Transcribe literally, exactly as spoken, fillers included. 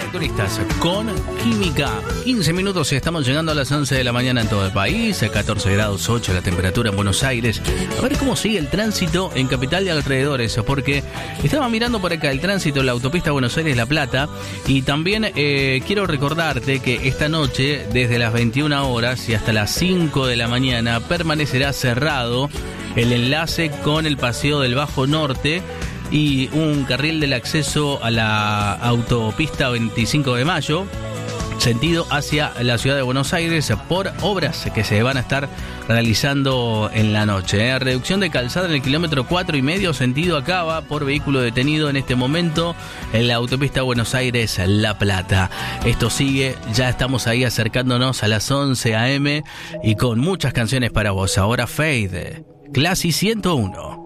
Protagonistas con Química. quince minutos y estamos llegando a las once de la mañana en todo el país. catorce grados ocho la temperatura en Buenos Aires. A ver cómo sigue el tránsito en Capital y alrededores, porque estaba mirando por acá el tránsito en la autopista Buenos Aires-La Plata. Y también eh, quiero recordarte que esta noche, desde las veintiuna horas y hasta las cinco de la mañana, permanecerá cerrado el enlace con el Paseo del Bajo Norte y un carril del acceso a la autopista veinticinco de mayo, sentido hacia la ciudad de Buenos Aires, por obras que se van a estar realizando en la noche. ¿eh? Reducción de calzada en el kilómetro cuatro y medio, sentido Acaba, por vehículo detenido en este momento en la autopista Buenos Aires-La Plata. Esto sigue, ya estamos ahí acercándonos a las once a eme y con muchas canciones para vos. Ahora Fade, Classy ciento uno.